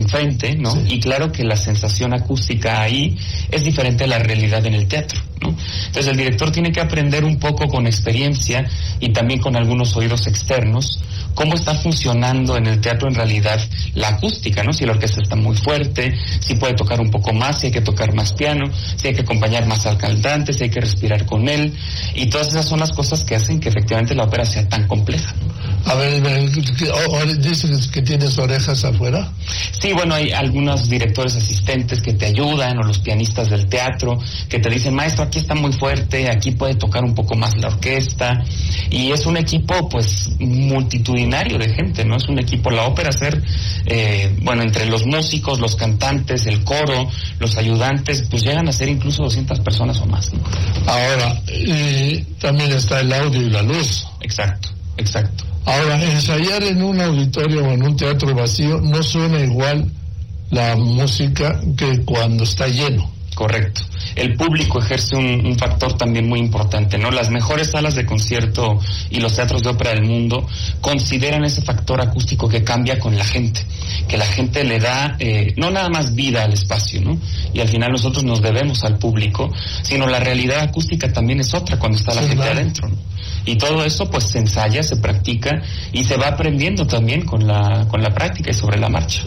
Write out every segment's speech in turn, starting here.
enfrente, ¿no? Sí. Y claro que la sensación acústica ahí es diferente a la realidad en el teatro, ¿no? Entonces el director tiene que aprender un poco con experiencia y también con algunos oídos externos cómo está funcionando en el teatro en realidad la acústica, ¿no? Si la orquesta está muy fuerte, si puede tocar un poco más, si hay que tocar más piano, si hay que acompañar más al cantante, si hay que respirar con él, y todas esas son las cosas que hacen que efectivamente la ópera sea tan compleja. A ver, ¿dices que tienes orejas afuera? Sí, bueno, hay algunos directores asistentes que te ayudan, o los pianistas del teatro, que te dicen, maestro, aquí está muy fuerte, aquí puede tocar un poco más la orquesta, y es un equipo, pues, multitudinario de gente, ¿no? Es un equipo, la ópera entre los músicos, los cantantes, el coro, los ayudantes, pues llegan a ser incluso 200 personas o más, ¿no? Ahora, también está el audio y la luz. Exacto. Ahora, ensayar en un auditorio o en un teatro vacío no suena igual la música que cuando está lleno. Correcto. El público ejerce un factor también muy importante, ¿no? Las mejores salas de concierto y los teatros de ópera del mundo consideran ese factor acústico que cambia con la gente, que la gente le da no nada más vida al espacio, ¿no? Y al final nosotros nos debemos al público, sino la realidad acústica también es otra cuando está la gente adentro, ¿no? Y todo eso pues se ensaya, se practica y se va aprendiendo también con la práctica y sobre la marcha.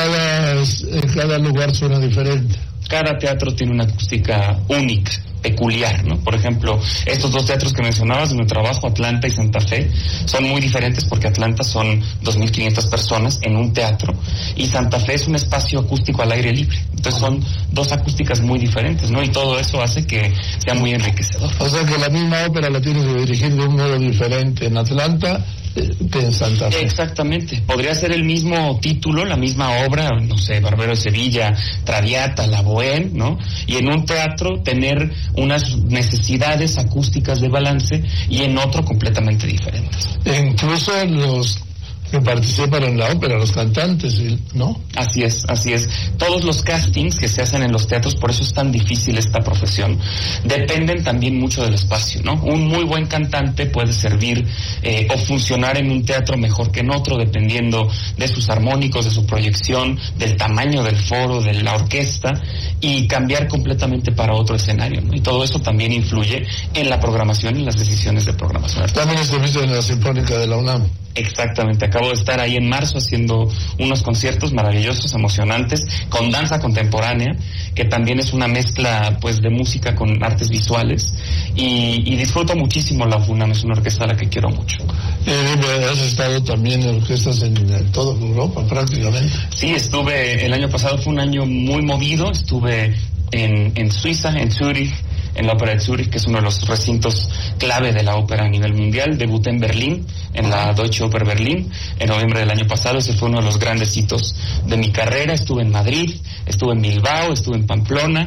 Y cada lugar suena diferente. Cada teatro tiene una acústica única, peculiar, ¿no? Por ejemplo, estos dos teatros que mencionabas de mi trabajo, Atlanta y Santa Fe, son muy diferentes porque Atlanta son 2.500 personas en un teatro y Santa Fe es un espacio acústico al aire libre. Entonces son dos acústicas muy diferentes, ¿no? Y todo eso hace que sea muy enriquecedor. O sea que la misma ópera la tienes que dirigir de un modo diferente en Atlanta que en Santa Fe. Exactamente. Podría ser el mismo título, la misma obra, no sé, Barbero de Sevilla, Traviata, La Bohème, ¿no? Y en un teatro tener unas necesidades acústicas de balance y en otro completamente diferentes. E incluso los que participan en la ópera, los cantantes, ¿no? Así es. Todos los castings que se hacen en los teatros, por eso es tan difícil esta profesión, dependen también mucho del espacio, ¿no? Un muy buen cantante puede servir o funcionar en un teatro mejor que en otro, dependiendo de sus armónicos, de su proyección, del tamaño del foro, de la orquesta, y cambiar completamente para otro escenario, ¿no? Y todo eso también influye en la programación y en las decisiones de programación. También estuviste en la Sinfónica de la UNAM. Exactamente, acabo de estar ahí en marzo haciendo unos conciertos maravillosos, emocionantes, con danza contemporánea, que también es una mezcla pues de música con artes visuales, y disfruto muchísimo la UNAM, es una orquesta a la que quiero mucho. ¿Has estado también en orquestas en toda Europa prácticamente? Sí, estuve, el año pasado fue un año muy movido, estuve en Suiza, en Zúrich, en la Ópera de Zúrich, que es uno de los recintos clave de la ópera a nivel mundial. Debuté en Berlín, en la Deutsche Oper Berlín, en noviembre del año pasado. Ese fue uno de los grandes hitos de mi carrera. Estuve en Madrid, estuve en Bilbao, estuve en Pamplona,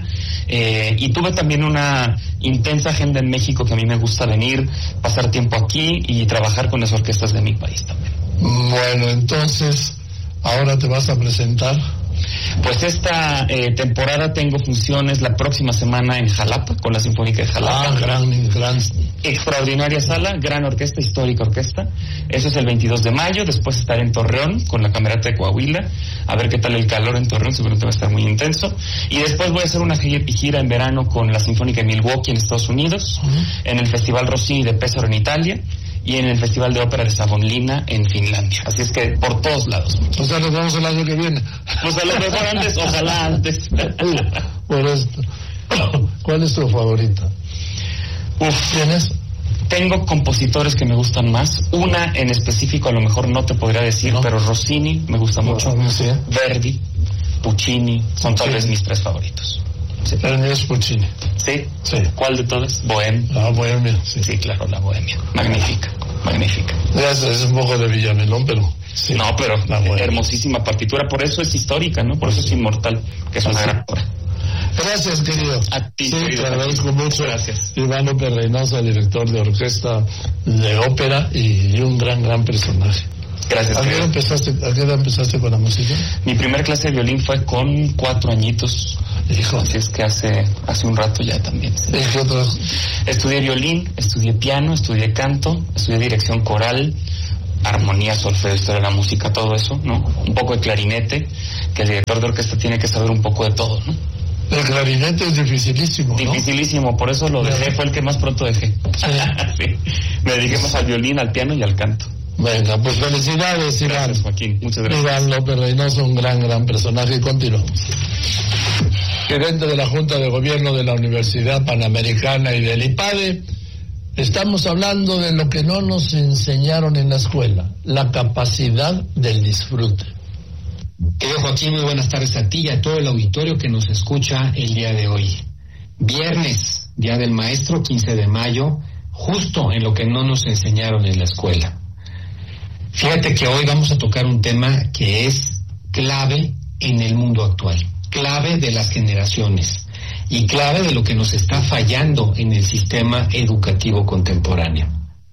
y tuve también una intensa agenda en México, que a mí me gusta venir, pasar tiempo aquí y trabajar con las orquestas de mi país también. Bueno, entonces, ahora te vas a presentar. Pues esta temporada tengo funciones la próxima semana en Jalapa, con la Sinfónica de Jalapa. Gran. Extraordinaria sala, gran orquesta, histórica orquesta. Eso es el 22 de mayo. Después estaré en Torreón con la Camerata de Coahuila. A ver qué tal el calor en Torreón, seguramente va a estar muy intenso. Y después voy a hacer una gira en verano con la Sinfónica de Milwaukee en Estados Unidos, en el Festival Rossini de Pesaro en Italia, y en el Festival de Ópera de Savonlinna en Finlandia. Así es que por todos lados. O sea, nos vamos el año que viene. Pues a lo mejor antes, ojalá antes. Por esto. ¿Cuál es tu favorita? ¿Tienes? Tengo compositores que me gustan más. Una en específico a lo mejor no te podría decir, pero Rossini me gusta mucho. Sí. Verdi, Puccini, son tal vez mis tres favoritos. Sí. El mío es Puccini. ¿Sí? Sí. ¿Cuál de todas? Bohème. La Bohemia, sí. Sí, claro, la Bohemia. Magnífica. Es un poco de Villamelón, pero... Sí, no, pero hermosísima partitura. Por eso es histórica, ¿no? Por eso es inmortal, que es una gran obra. Gracias, querido. A ti, sí, querido. Te agradezco mucho. Gracias. Iván López Reynosa, director de orquesta de ópera y un gran personaje. Gracias. ¿A qué edad empezaste con la música? Mi primer clase de violín fue con 4 añitos. Hijo. Así es que hace un rato ya también. Sí. ¿Y qué otros? Estudié violín, estudié piano, estudié canto, estudié dirección coral, armonía, solfeo, historia de la música, todo eso, ¿no? Un poco de clarinete, que el director de orquesta tiene que saber un poco de todo, ¿no? El clarinete es dificilísimo, ¿no? Dificilísimo, por eso lo dejé, fue el que más pronto dejé. Sí. Me dediqué más al violín, al piano y al canto. Venga, pues felicidades, Iván. Gracias, Joaquín, muchas gracias. Iván López Reynoso, un gran personaje, y continuamos. Gerente de la Junta de Gobierno de la Universidad Panamericana y del IPADE, estamos hablando de lo que no nos enseñaron en la escuela, la capacidad del disfrute. Querido Joaquín, muy buenas tardes a ti y a todo el auditorio que nos escucha el día de hoy. Viernes, Día del Maestro, 15 de mayo, justo en lo que no nos enseñaron en la escuela. Fíjate que hoy vamos a tocar un tema que es clave en el mundo actual, clave de las generaciones y clave de lo que nos está fallando en el sistema educativo contemporáneo.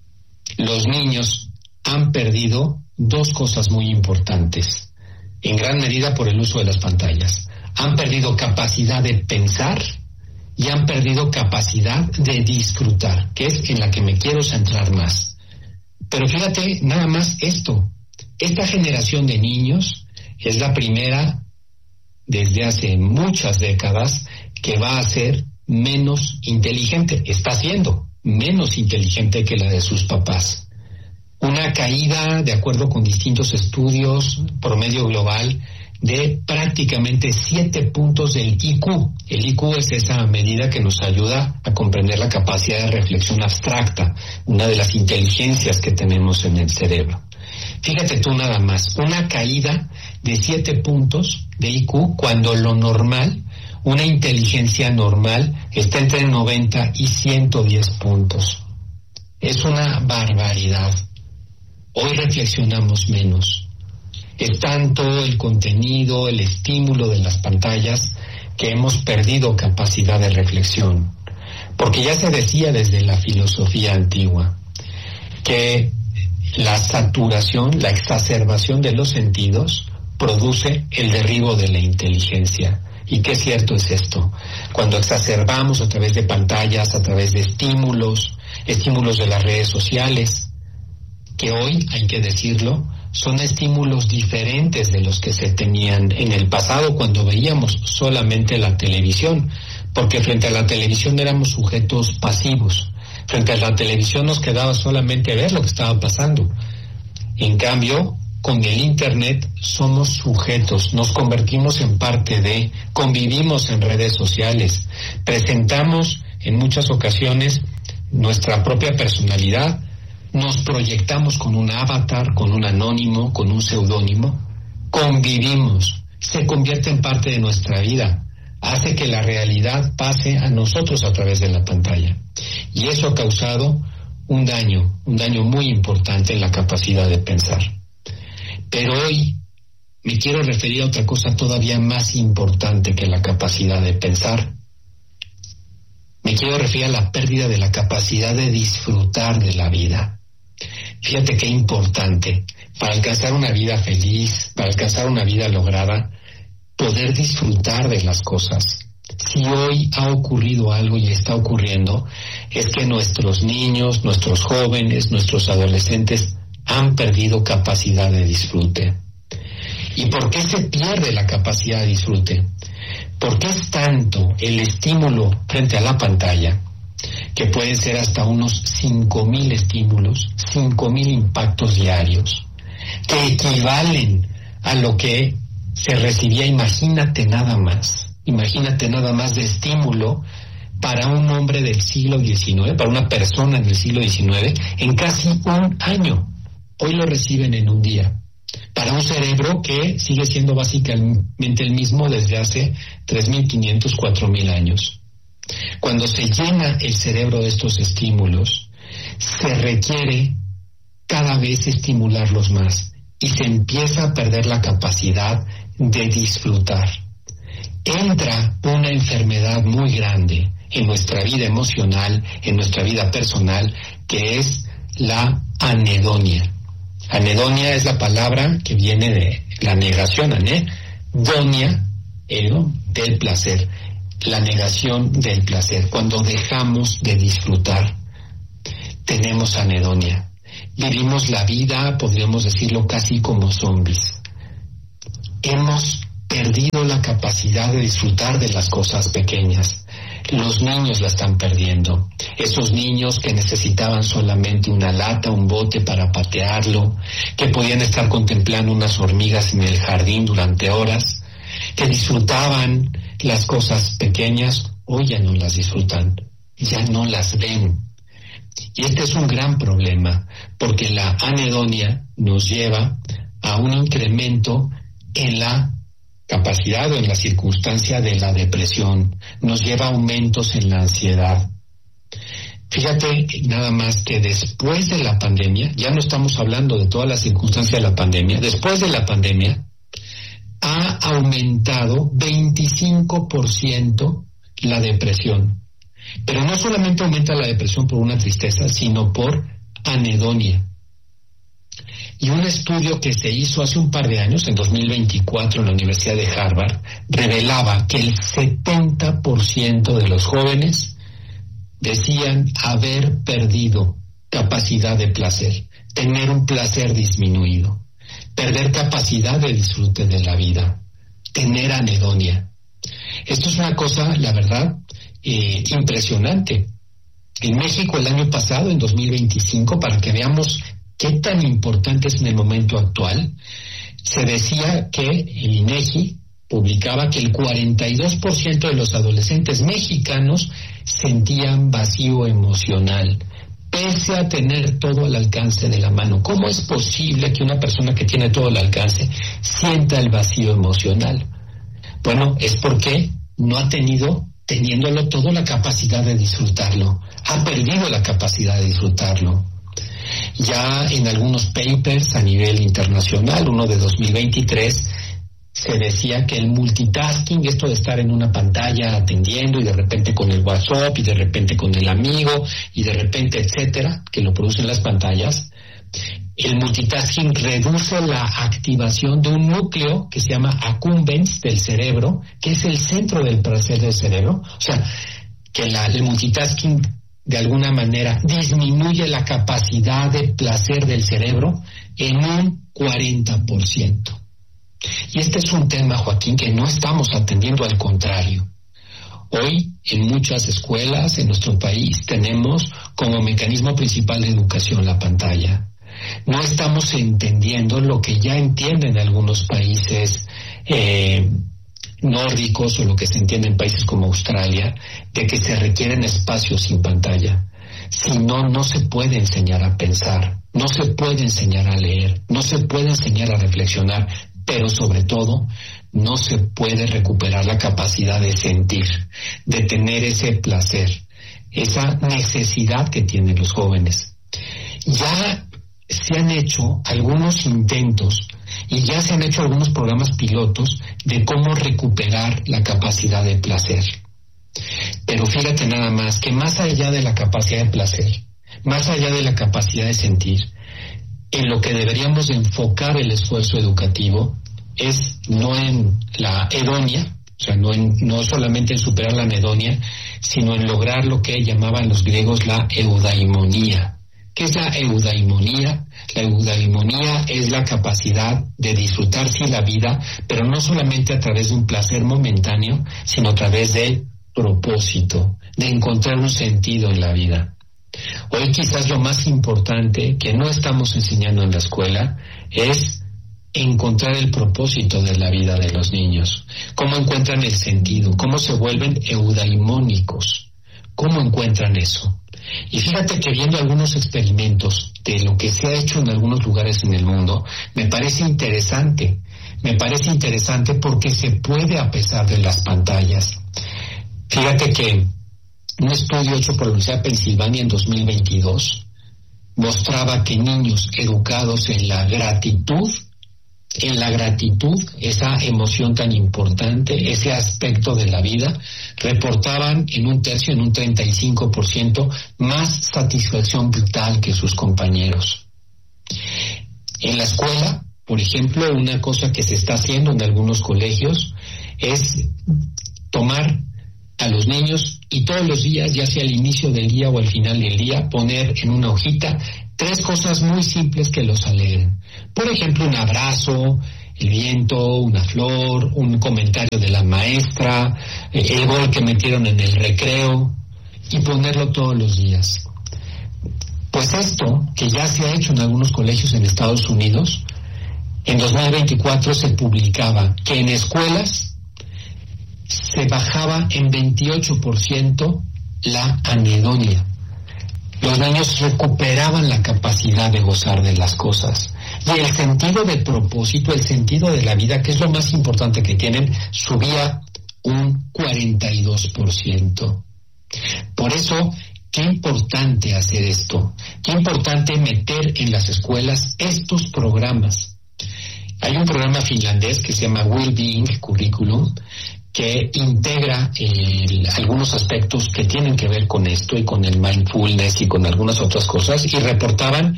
Los niños han perdido dos cosas muy importantes, en gran medida por el uso de las pantallas. Han perdido capacidad de pensar y han perdido capacidad de disfrutar, que es en la que me quiero centrar más. Pero fíjate nada más esto, esta generación de niños es la primera desde hace muchas décadas que va a ser menos inteligente, está siendo menos inteligente que la de sus papás. Una caída, de acuerdo con distintos estudios, promedio global, de prácticamente 7 puntos del IQ. El IQ es esa medida que nos ayuda a comprender la capacidad de reflexión abstracta, una de las inteligencias que tenemos en el cerebro. Fíjate tú nada más, una caída de 7 puntos de IQ cuando lo normal, una inteligencia normal, está entre 90 y 110 puntos. Es una barbaridad. Hoy reflexionamos menos. Es tanto el contenido, el estímulo de las pantallas que hemos perdido capacidad de reflexión. Porque ya se decía desde la filosofía antigua que la saturación, la exacerbación de los sentidos produce el derribo de la inteligencia. Y qué cierto es esto. Cuando exacerbamos a través de pantallas, a través de estímulos de las redes sociales, que hoy, hay que decirlo, son estímulos diferentes de los que se tenían en el pasado cuando veíamos solamente la televisión, porque frente a la televisión éramos sujetos pasivos. Frente a la televisión nos quedaba solamente ver lo que estaba pasando. En cambio, con el Internet somos sujetos, nos convertimos en parte de, convivimos en redes sociales, presentamos en muchas ocasiones nuestra propia personalidad, nos proyectamos con un avatar, con un anónimo, con un seudónimo, convivimos, se convierte en parte de nuestra vida, hace que la realidad pase a nosotros a través de la pantalla. Y eso ha causado un daño muy importante en la capacidad de pensar. Pero hoy me quiero referir a otra cosa todavía más importante que la capacidad de pensar. Me quiero referir a la pérdida de la capacidad de disfrutar de la vida. Fíjate qué importante, para alcanzar una vida feliz, para alcanzar una vida lograda, poder disfrutar de las cosas. Si hoy ha ocurrido algo y está ocurriendo, es que nuestros niños, nuestros jóvenes, nuestros adolescentes han perdido capacidad de disfrute. ¿Y por qué se pierde la capacidad de disfrute? Porque es tanto el estímulo frente a la pantalla, que pueden ser hasta unos 5,000 estímulos, 5,000 impactos diarios, que equivalen a lo que se recibía, imagínate nada más de estímulo para un hombre del siglo XIX, para una persona del siglo XIX, en casi un año. Hoy lo reciben en un día. Para un cerebro que sigue siendo básicamente el mismo desde hace 3.500, 4.000 años. Cuando se llena el cerebro de estos estímulos, se requiere cada vez estimularlos más y se empieza a perder la capacidad de disfrutar. Entra una enfermedad muy grande en nuestra vida emocional, en nuestra vida personal, que es la anedonia. Anedonia es la palabra que viene de la negación, donia, del placer, la negación del placer. Cuando dejamos de disfrutar, tenemos anedonia. Vivimos la vida, podríamos decirlo, casi como zombies. Hemos perdido la capacidad de disfrutar de las cosas pequeñas. Los niños la están perdiendo. Esos niños que necesitaban solamente una lata, un bote para patearlo, que podían estar contemplando unas hormigas en el jardín durante horas, que disfrutaban las cosas pequeñas, hoy ya no las disfrutan, ya no las ven. Y este es un gran problema, porque la anedonia nos lleva a un incremento en la capacidad o en la circunstancia de la depresión, nos lleva a aumentos en la ansiedad. Fíjate nada más que después de la pandemia, ya no estamos hablando de toda la circunstancia de la pandemia, después de la pandemia ha aumentado 25% la depresión. Pero no solamente aumenta la depresión por una tristeza, sino por anedonia. Y un estudio que se hizo hace un par de años, en 2024, en la Universidad de Harvard, revelaba que el 70% de los jóvenes decían haber perdido capacidad de placer, tener un placer disminuido, perder capacidad de disfrute de la vida, tener anedonia. Esto es una cosa, la verdad, impresionante. En México el año pasado, en 2025, para que veamos qué tan importante es en el momento actual, se decía que el INEGI publicaba que el 42% de los adolescentes mexicanos sentían vacío emocional, pese a tener todo al alcance de la mano. ¿Cómo es posible que una persona que tiene todo al alcance sienta el vacío emocional? Bueno, es porque no ha teniéndolo todo, la capacidad de disfrutarlo. Ha perdido la capacidad de disfrutarlo. Ya en algunos papers a nivel internacional, uno de 2023, se decía que el multitasking, esto de estar en una pantalla atendiendo y de repente con el WhatsApp y de repente con el amigo y de repente etcétera, que lo producen las pantallas, el multitasking reduce la activación de un núcleo que se llama accumbens del cerebro, que es el centro del placer del cerebro. O sea, que el multitasking de alguna manera disminuye la capacidad de placer del cerebro en un 40%. Y este es un tema, Joaquín, que no estamos atendiendo, al contrario. Hoy, en muchas escuelas en nuestro país, tenemos como mecanismo principal de educación la pantalla. No estamos entendiendo lo que ya entienden algunos países nórdicos, o lo que se entiende en países como Australia, de que se requieren espacios sin pantalla. Si no, no se puede enseñar a pensar, no se puede enseñar a leer, no se puede enseñar a reflexionar, pero sobre todo no se puede recuperar la capacidad de sentir, de tener ese placer, esa necesidad que tienen los jóvenes. Ya se han hecho algunos intentos y ya se han hecho algunos programas pilotos de cómo recuperar la capacidad de placer. Pero fíjate nada más que más allá de la capacidad de placer, más allá de la capacidad de sentir, en lo que deberíamos enfocar el esfuerzo educativo es no en la hedonia, o sea, no solamente en superar la anedonia, sino en lograr lo que llamaban los griegos la eudaimonía. ¿Qué es la eudaimonía? La eudaimonía es la capacidad de disfrutar sí la vida, pero no solamente a través de un placer momentáneo, sino a través del propósito, de encontrar un sentido en la vida. Hoy quizás lo más importante que no estamos enseñando en la escuela es encontrar el propósito de la vida de los niños. ¿Cómo encuentran el sentido? ¿Cómo se vuelven eudaimónicos? ¿Cómo encuentran eso? Y fíjate que viendo algunos experimentos de lo que se ha hecho en algunos lugares en el mundo, me parece interesante porque se puede a pesar de las pantallas. Fíjate que un estudio hecho por la Universidad de Pensilvania en 2022 mostraba que niños educados en la gratitud, esa emoción tan importante, ese aspecto de la vida, reportaban en un 35% más satisfacción vital que sus compañeros. En la escuela, por ejemplo, una cosa que se está haciendo en algunos colegios es tomar a los niños y todos los días, ya sea al inicio del día o al final del día, poner en una hojita 3 cosas muy simples que los alegren. Por ejemplo, un abrazo, el viento, una flor, un comentario de la maestra, el gol que metieron en el recreo, y ponerlo todos los días. Pues esto, que ya se ha hecho en algunos colegios en Estados Unidos, en 2024 se publicaba que en escuelas se bajaba en 28% la anedonia. Los niños recuperaban la capacidad de gozar de las cosas. Y el sentido de propósito, el sentido de la vida, que es lo más importante que tienen, subía un 42%. Por eso, qué importante hacer esto. Qué importante meter en las escuelas estos programas. Hay un programa finlandés que se llama Wellbeing Curriculum, que integra algunos aspectos que tienen que ver con esto y con el mindfulness y con algunas otras cosas, y reportaban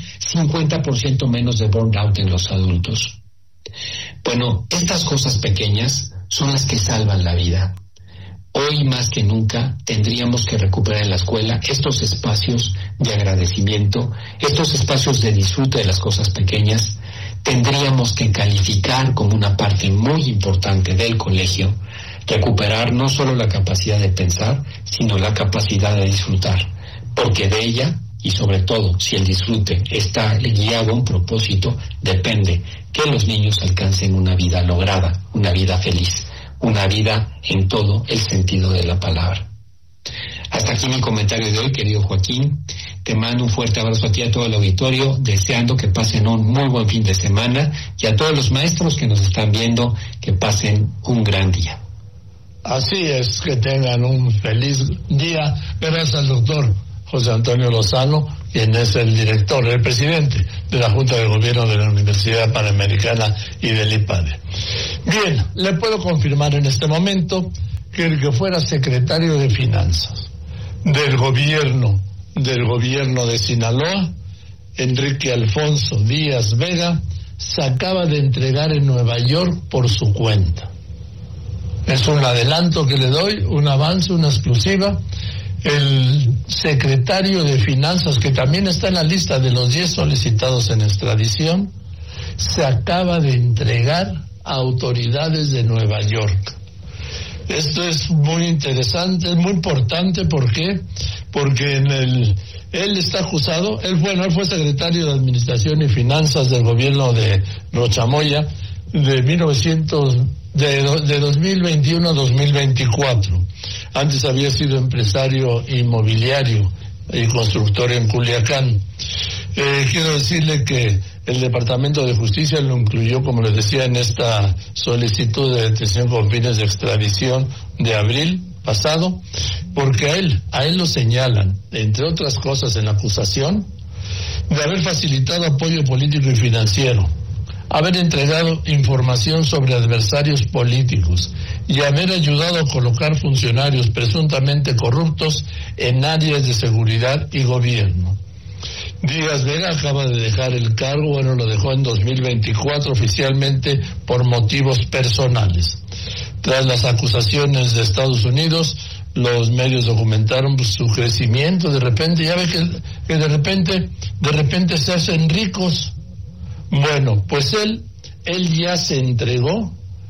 50% menos de burnout en los adultos. Bueno, estas cosas pequeñas son las que salvan la vida. Hoy más que nunca tendríamos que recuperar en la escuela estos espacios de agradecimiento, estos espacios de disfrute de las cosas pequeñas. Tendríamos que calificar como una parte muy importante del colegio, recuperar no solo la capacidad de pensar, sino la capacidad de disfrutar, porque de ella, y sobre todo si el disfrute está guiado a un propósito, depende que los niños alcancen una vida lograda, una vida feliz, una vida en todo el sentido de la palabra. Hasta aquí mi comentario de hoy, querido Joaquín. Te mando un fuerte abrazo a ti y a todo el auditorio, deseando que pasen un muy buen fin de semana, y a todos los maestros que nos están viendo, que pasen un gran día. Así es, que tengan un feliz día. Gracias al doctor José Antonio Lozano, quien es el director, el presidente de la Junta de Gobierno de la Universidad Panamericana y del IPADE. Bien, le puedo confirmar en este momento que el que fuera secretario de Finanzas del gobierno de Sinaloa, Enrique Alfonso Díaz Vega, se acaba de entregar en Nueva York por su cuenta. Es un adelanto que le doy, un avance, una exclusiva. El secretario de Finanzas, que también está en la lista de los 10 solicitados en extradición, se acaba de entregar a autoridades de Nueva York. Esto es muy interesante, es muy importante. ¿Por qué? Porque él está acusado, él fue secretario de Administración y Finanzas del gobierno de Rochamoya de 2021 a 2024. Antes había sido empresario inmobiliario y constructor en Culiacán. Quiero decirle que el Departamento de Justicia lo incluyó, como les decía, en esta solicitud de detención con fines de extradición de abril pasado, porque a él lo señalan, entre otras cosas en la acusación, de haber facilitado apoyo político y financiero, haber entregado información sobre adversarios políticos y haber ayudado a colocar funcionarios presuntamente corruptos en áreas de seguridad y gobierno. Díaz Vega acaba de dejar el cargo, lo dejó en 2024 oficialmente por motivos personales. Tras las acusaciones de Estados Unidos, los medios documentaron su crecimiento. De repente, ya ve que de repente se hacen ricos. Bueno, pues él ya se entregó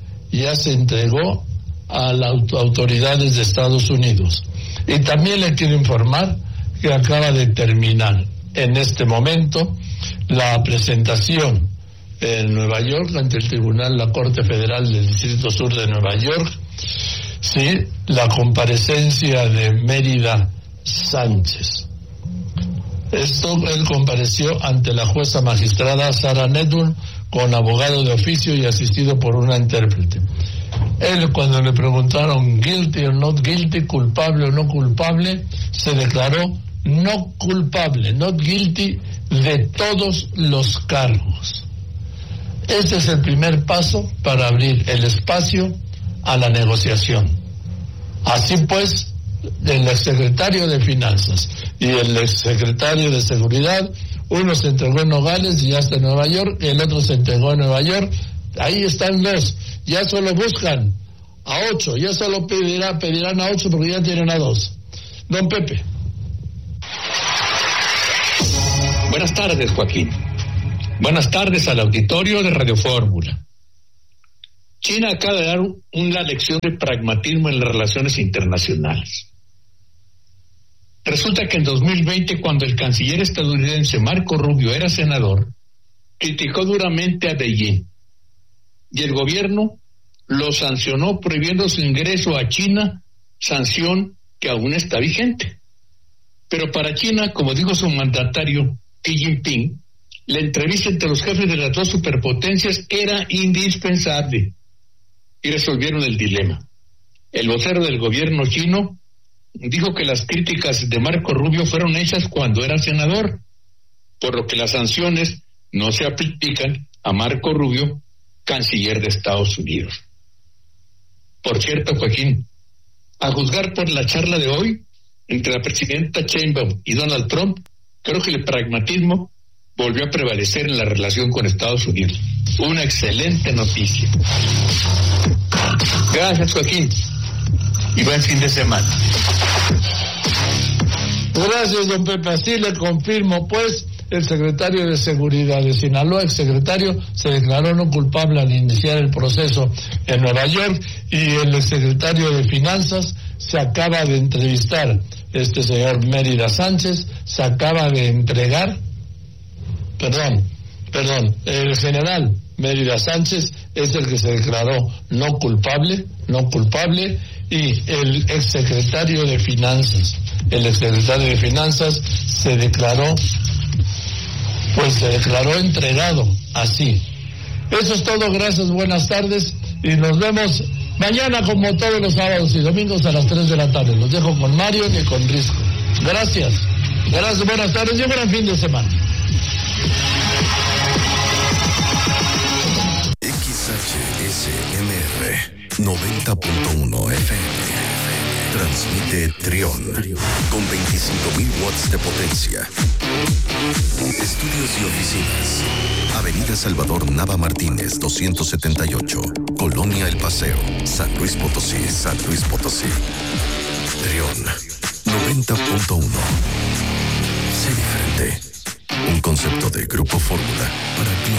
a las autoridades de Estados Unidos. Y también le quiero informar que acaba de terminar en este momento la presentación en Nueva York ante el Tribunal, la Corte Federal del Distrito Sur de Nueva York, sí, la comparecencia de Mérida Sánchez. Él compareció ante la jueza magistrada Sara Nedun con abogado de oficio y asistido por una intérprete. Él, cuando le preguntaron guilty or not guilty, culpable o no culpable, se declaró no culpable, not guilty, de todos los cargos. Este es el primer paso para abrir el espacio a la negociación. Así pues, el exsecretario de Finanzas y el exsecretario de Seguridad, uno se entregó en Nogales y ya está en Nueva York, el otro se entregó en Nueva York. Ahí están dos, ya solo buscan a 8, ya solo pedirán a 8 porque ya tienen a 2. Don Pepe. Buenas tardes, Joaquín. Buenas tardes al auditorio de Radio Fórmula. China acaba de dar una lección de pragmatismo en las relaciones internacionales. Resulta que en 2020, cuando el canciller estadounidense Marco Rubio era senador, criticó duramente a Beijing y el gobierno lo sancionó prohibiendo su ingreso a China, sanción que aún está vigente. Pero para China, como dijo su mandatario Xi Jinping, la entrevista entre los jefes de las dos superpotencias era indispensable y resolvieron el dilema. El vocero del gobierno chino dijo que las críticas de Marco Rubio fueron hechas cuando era senador, por lo que las sanciones no se aplican a Marco Rubio, canciller de Estados Unidos. Por cierto, Joaquín, a juzgar por la charla de hoy entre la presidenta Sheinbaum y Donald Trump, creo que el pragmatismo volvió a prevalecer en la relación con Estados Unidos. Una excelente noticia. Gracias, Joaquín, y buen fin de semana. Gracias, don Pepe. Así le confirmo, pues, el secretario de Seguridad de Sinaloa, exsecretario, se declaró no culpable al iniciar el proceso en Nueva York, y el exsecretario de Finanzas se acaba de entrevistar, este señor Mérida Sánchez, se acaba de entregar, el general Mérida Sánchez es el que se declaró no culpable, y el exsecretario de Finanzas se declaró entregado, así. Eso es todo, gracias, buenas tardes, y nos vemos mañana como todos los sábados y domingos a las 3 de la tarde. Los dejo con Mario y con Risco. Gracias, buenas tardes y un gran fin de semana. XHSMR 90.1 FM. Transmite Trión con 25.000 watts de potencia. Estudios y oficinas. Avenida Salvador Nava Martínez 278, Colonia El Paseo, San Luis Potosí. Trión 90.1. Sé diferente. Un concepto de Grupo Fórmula para ti.